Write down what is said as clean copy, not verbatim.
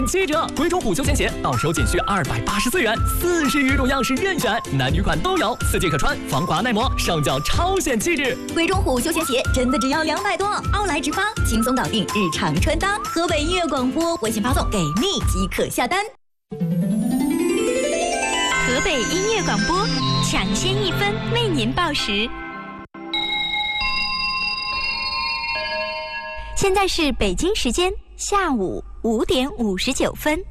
7折！鬼冢虎休闲鞋到手仅需284元，40余种样式任选，男女款都有，4季可穿，防滑耐磨，上脚超显气质。 鬼冢虎休闲鞋真的只要200多，奥莱直发，轻松搞定日常穿搭。河北音乐广播微信发送给你即可下单。 河北音乐广播，抢先1分为您报时。现在是北京时间下午5点59分。